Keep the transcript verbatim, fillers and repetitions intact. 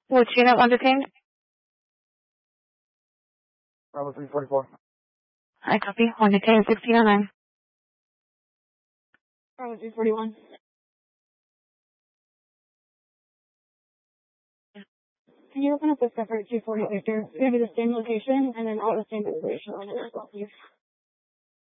Which unit was detained? Bravo three forty-four. I copy. One detained, sixteen oh nine. Bravo three forty-one. Can you open up the separate two forty Victor? It's going to be the same location and then all the same information on it as well, please.